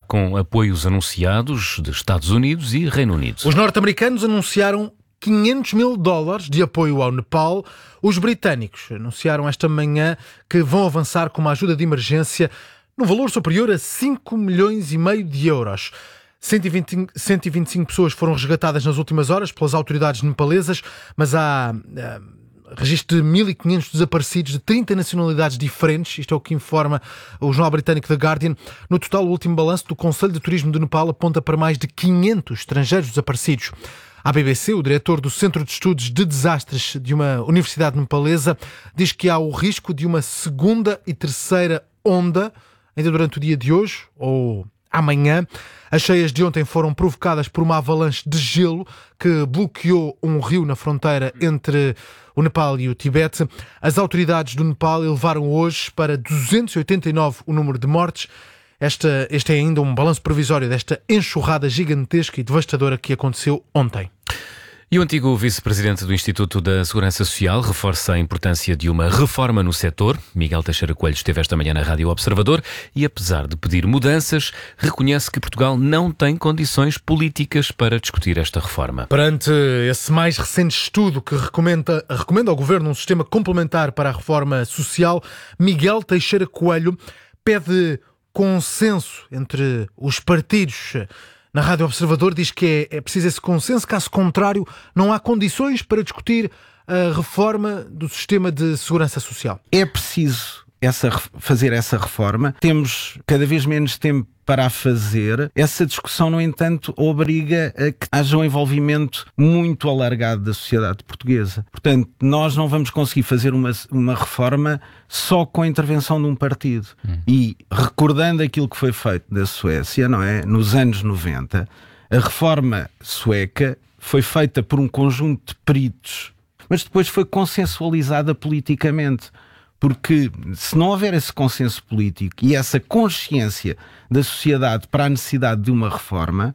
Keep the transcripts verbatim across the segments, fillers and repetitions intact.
com apoios anunciados de Estados Unidos e Reino Unido. Os norte-americanos anunciaram quinhentos mil dólares de apoio ao Nepal. Os britânicos anunciaram esta manhã que vão avançar com uma ajuda de emergência num valor superior a cinco milhões e meio de euros. cento e vinte, cento e vinte e cinco pessoas foram resgatadas nas últimas horas pelas autoridades nepalesas, mas há uh, registro de mil e quinhentos desaparecidos de trinta nacionalidades diferentes. Isto é o que informa o jornal britânico The Guardian. No total, o último balanço do Conselho de Turismo de Nepal aponta para mais de quinhentos estrangeiros desaparecidos. À B B C, o diretor do Centro de Estudos de Desastres de uma universidade nepalesa diz que há o risco de uma segunda e terceira onda ainda durante o dia de hoje ou amanhã. As cheias de ontem foram provocadas por uma avalanche de gelo que bloqueou um rio na fronteira entre o Nepal e o Tibete. As autoridades do Nepal elevaram hoje para duzentos e oitenta e nove o número de mortes. Esta, este é ainda um balanço provisório desta enxurrada gigantesca e devastadora que aconteceu ontem. E o antigo vice-presidente do Instituto da Segurança Social reforça a importância de uma reforma no setor. Miguel Teixeira Coelho esteve esta manhã na Rádio Observador e, apesar de pedir mudanças, reconhece que Portugal não tem condições políticas para discutir esta reforma. Perante esse mais recente estudo que recomenda, recomenda ao Governo um sistema complementar para a reforma social, Miguel Teixeira Coelho pede consenso entre os partidos. Na Rádio Observador diz que é, é preciso esse consenso, caso contrário não há condições para discutir a reforma do sistema de segurança social. É preciso essa, fazer essa reforma. Temos cada vez menos tempo para a fazer. Essa discussão, no entanto, obriga a que haja um envolvimento muito alargado da sociedade portuguesa. Portanto, nós não vamos conseguir fazer uma, uma reforma só com a intervenção de um partido. Hum. E recordando aquilo que foi feito da Suécia, não é? Nos anos noventa, a reforma sueca foi feita por um conjunto de peritos, mas depois foi consensualizada politicamente. Porque se não houver esse consenso político e essa consciência da sociedade para a necessidade de uma reforma,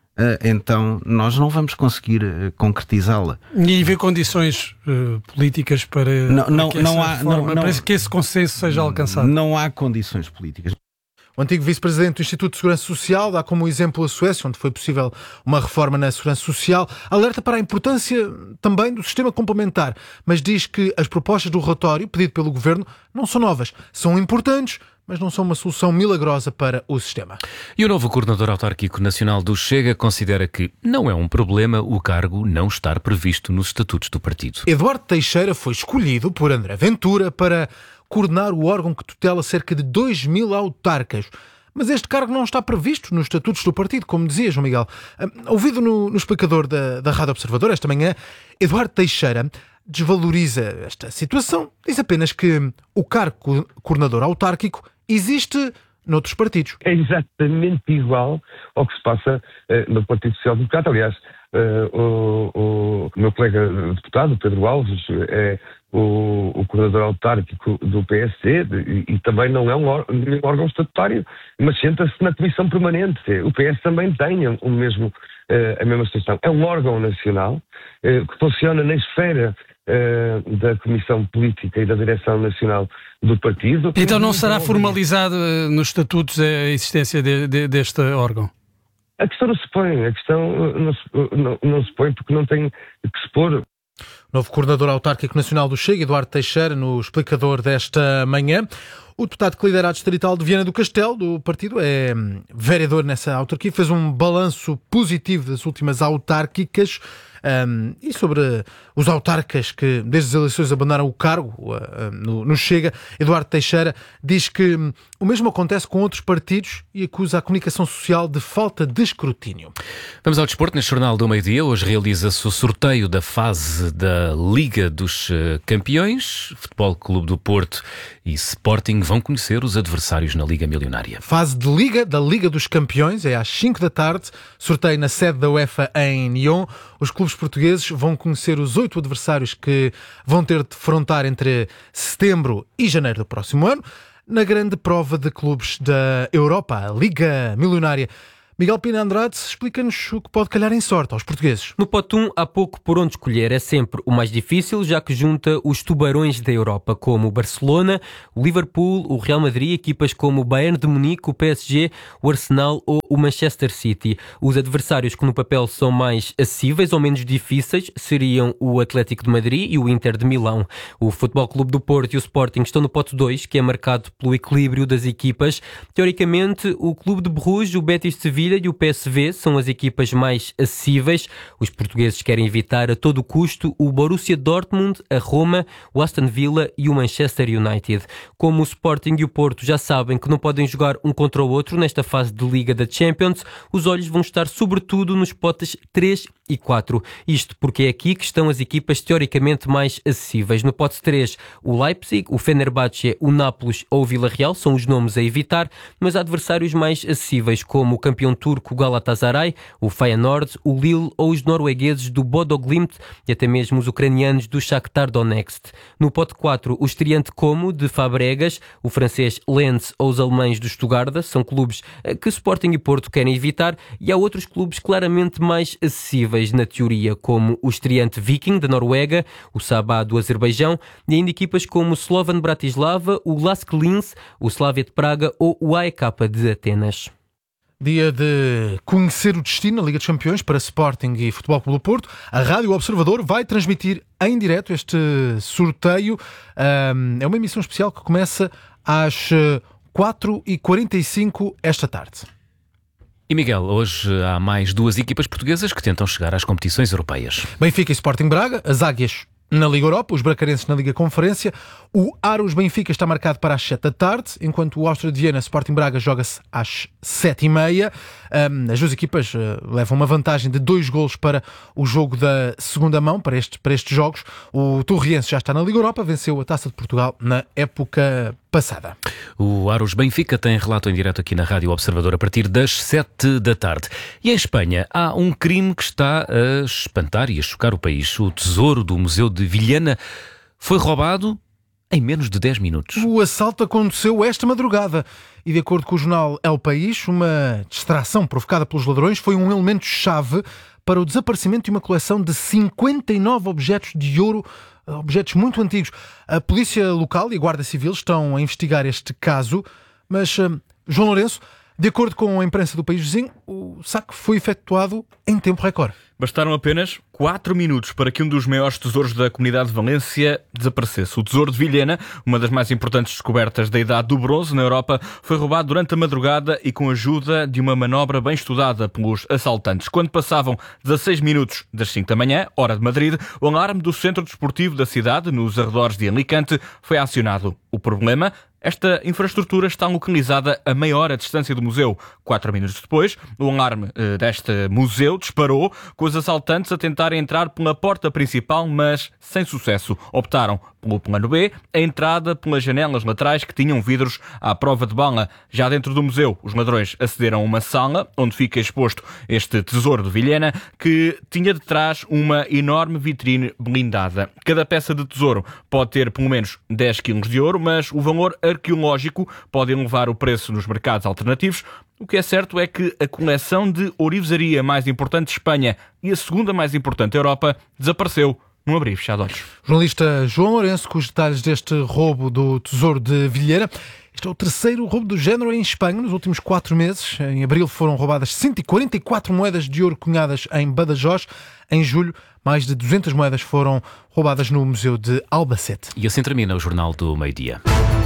então nós não vamos conseguir concretizá-la. E haver condições uh, políticas para, não, não, para que, não essa há, reforma, não, não, para que esse consenso seja alcançado? Não há condições políticas. O antigo vice-presidente do Instituto de Segurança Social dá como exemplo a Suécia, onde foi possível uma reforma na segurança social, alerta para a importância também do sistema complementar, mas diz que as propostas do relatório pedido pelo Governo não são novas, são importantes, mas não são uma solução milagrosa para o sistema. E o novo coordenador autárquico nacional do Chega considera que não é um problema o cargo não estar previsto nos estatutos do partido. Eduardo Teixeira foi escolhido por André Ventura para coordenar o órgão que tutela cerca de dois mil autarcas. Mas este cargo não está previsto nos estatutos do partido, como dizia João Miguel. Ouvido no, no explicador da, da Rádio Observador esta manhã, Eduardo Teixeira desvaloriza esta situação. Diz apenas que o cargo coordenador autárquico existe noutros partidos. É exatamente igual ao que se passa uh, no Partido Social Democrata. Aliás, uh, o, o meu colega deputado, Pedro Alves, é o, o coordenador autárquico do P S C e, e também não é um órgão, órgão estatutário, mas senta-se na Comissão Permanente. O P S também tem o mesmo, uh, a mesma situação. É um órgão nacional uh, que funciona na esfera uh, da Comissão Política e da Direção Nacional do partido. Então não será formalizado uh, nos estatutos a existência de, de, deste órgão? A questão não se põe, a questão não se, não, não se põe porque não tem que se pôr. Novo coordenador autárquico nacional do Chega, Eduardo Teixeira, no explicador desta manhã. O deputado que lidera a distrital de Viana do Castelo, do partido, é vereador nessa autarquia, fez um balanço positivo das últimas autárquicas um, e sobre os autarcas que desde as eleições abandonaram o cargo uh, no, no Chega. Eduardo Teixeira diz que um, o mesmo acontece com outros partidos e acusa a comunicação social de falta de escrutínio. Vamos ao desporto. Neste Jornal do Meio-Dia, hoje realiza-se o sorteio da fase da Liga dos Campeões. Futebol Clube do Porto e Sporting vão conhecer os adversários na Liga Milionária. Fase de Liga, da Liga dos Campeões, é às cinco da tarde, sorteio na sede da UEFA em Nyon. Os clubes portugueses vão conhecer os oito adversários que vão ter de defrontar entre setembro e janeiro do próximo ano, na grande prova de clubes da Europa, a Liga Milionária. Miguel Pina Andrade explica-nos o que pode calhar em sorte aos portugueses. No pote um há pouco por onde escolher. É sempre o mais difícil, já que junta os tubarões da Europa, como o Barcelona, o Liverpool, o Real Madrid, equipas como o Bayern de Munique, o P S G, o Arsenal ou o Manchester City. Os adversários que no papel são mais acessíveis ou menos difíceis seriam o Atlético de Madrid e o Inter de Milão. O Futebol Clube do Porto e o Sporting estão no pote dois, que é marcado pelo equilíbrio das equipas. Teoricamente, o Clube de Bruges, o Betis de Sevilha e o P S V são as equipas mais acessíveis. Os portugueses querem evitar a todo custo o Borussia Dortmund, a Roma, o Aston Villa e o Manchester United. Como o Sporting e o Porto já sabem que não podem jogar um contra o outro nesta fase de Liga da Champions, os olhos vão estar sobretudo nos potes três e quatro. Isto porque é aqui que estão as equipas teoricamente mais acessíveis. No pote três, o Leipzig, o Fenerbahçe, o Nápoles ou o Villarreal são os nomes a evitar, mas há adversários mais acessíveis como o campeão turco Galatasaray, o Feyenoord, o Lille ou os noruegueses do Bodo Glimt e até mesmo os ucranianos do Shakhtar Donetsk. No pote quatro, o estreante Como de Fabregas, o francês Lens ou os alemães do Stuttgart são clubes que Sporting e Porto querem evitar, e há outros clubes claramente mais acessíveis na teoria, como o estreante Viking da Noruega, o Sabah do Azerbaijão e ainda equipas como o Slovan Bratislava, o Lask Linz, o Slavia de Praga ou o A E K de Atenas. Dia de conhecer o destino na Liga dos Campeões para Sporting e Futebol Clube do Porto. A Rádio Observador vai transmitir em direto este sorteio. É uma emissão especial que começa às quatro e quarenta e cinco esta tarde. E Miguel, hoje há mais duas equipas portuguesas que tentam chegar às competições europeias. Benfica e Sporting Braga, as Águias na Liga Europa, os bracarenses na Liga Conferência. O Aros Benfica está marcado para as sete da tarde, enquanto o Áustria de Viena Sporting Braga joga-se às sete e meia. Um, as duas equipas uh, levam uma vantagem de dois golos para o jogo da segunda mão, para, este, para estes jogos. O Torriense já está na Liga Europa, venceu a Taça de Portugal na época passada. O Aros Benfica tem relato em direto aqui na Rádio Observador a partir das sete da tarde. E em Espanha há um crime que está a espantar e a chocar o país. O tesouro do Museu de Vilhena foi roubado em menos de dez minutos. O assalto aconteceu esta madrugada e, de acordo com o jornal El País, uma distração provocada pelos ladrões foi um elemento-chave para o desaparecimento de uma coleção de cinquenta e nove objetos de ouro, objetos muito antigos. A polícia local e a Guarda Civil estão a investigar este caso, mas, uh, João Lourenço, de acordo com a imprensa do país vizinho, o saque foi efetuado em tempo recorde. Bastaram apenas quatro minutos para que um dos maiores tesouros da comunidade de Valência desaparecesse. O tesouro de Vilhena, uma das mais importantes descobertas da Idade do Bronze na Europa, foi roubado durante a madrugada e com a ajuda de uma manobra bem estudada pelos assaltantes. Quando passavam dezasseis minutos das cinco da manhã, hora de Madrid, o alarme do centro desportivo da cidade, nos arredores de Alicante, foi acionado. O problema? Esta infraestrutura está localizada a meia hora de distância do museu. Quatro minutos depois, o alarme eh, deste museu disparou, com os assaltantes a tentarem entrar pela porta principal, mas sem sucesso. Optaram pelo plano B, a entrada pelas janelas laterais que tinham vidros à prova de bala. Já dentro do museu, os ladrões acederam a uma sala onde fica exposto este tesouro de Vilhena, que tinha de trás uma enorme vitrine blindada. Cada peça de tesouro pode ter pelo menos dez quilos de ouro, mas o valor arqueológico pode elevar o preço nos mercados alternativos. O que é certo é que a coleção de ourivesaria mais importante de Espanha e a segunda mais importante da Europa desapareceu num abrir e fechar de olhos. Jornalista João Lourenço, com os detalhes deste roubo do tesouro de Vilhena. Este é o terceiro roubo do género em Espanha nos últimos quatro meses. Em abril foram roubadas cento e quarenta e quatro moedas de ouro cunhadas em Badajoz. Em julho, mais de duzentas moedas foram roubadas no Museu de Albacete. E assim termina o Jornal do Meio-Dia.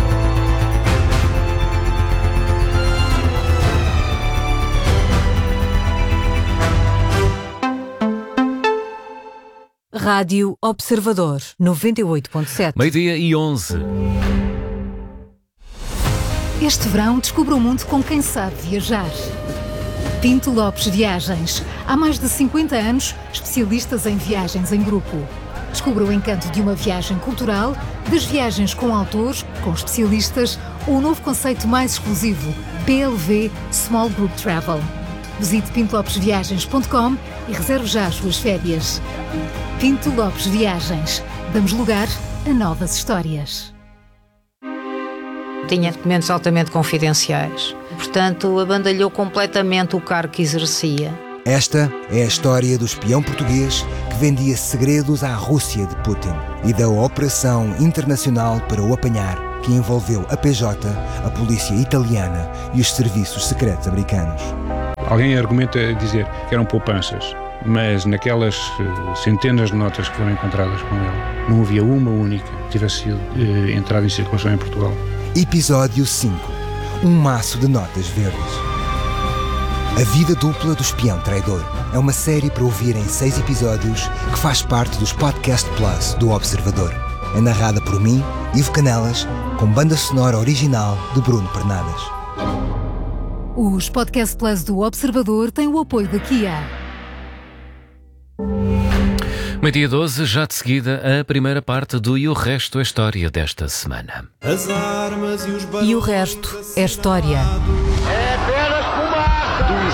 Rádio Observador, noventa e oito ponto sete. Meio-dia e onze. Este verão descubra o mundo com quem sabe viajar. Pinto Lopes Viagens. Há mais de cinquenta anos, especialistas em viagens em grupo. Descubra o encanto de uma viagem cultural, das viagens com autores, com especialistas, ou o novo conceito mais exclusivo, P L V Small Group Travel. Visite pinto lopes viagens ponto com e reserve já as suas férias. Pinto Lopes Viagens. Damos lugar a novas histórias. Tinha documentos altamente confidenciais. Portanto, abandalhou completamente o cargo que exercia. Esta é a história do espião português que vendia segredos à Rússia de Putin e da operação internacional para o apanhar, que envolveu a P J, a polícia italiana e os serviços secretos americanos. Alguém argumenta dizer que eram poupanças, mas naquelas centenas de notas que foram encontradas com ele, não havia uma única que tivesse sido eh, entrada em circulação em Portugal. Episódio cinco. Um maço de notas verdes. A Vida Dupla do Espião Traidor é uma série para ouvir em seis episódios que faz parte dos Podcast Plus do Observador. É narrada por mim, Ivo Canelas, com banda sonora original de Bruno Pernadas. Os Podcast Plus do Observador têm o apoio da Kia. Meio-dia doze, já de seguida, a primeira parte do E o Resto é História desta semana. E o resto é história.